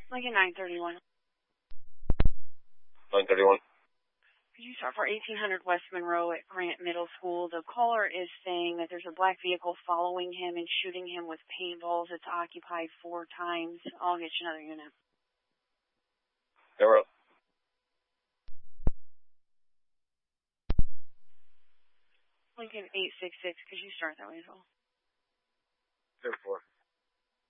Lincoln 931. 931. Could you start for 1800 West Monroe at Grant Middle School? The caller is saying that there's a black vehicle following him and shooting him with paintballs. It's occupied 4 times. I'll get you another unit. Zero. Lincoln 866. Could you start that way as well? 04.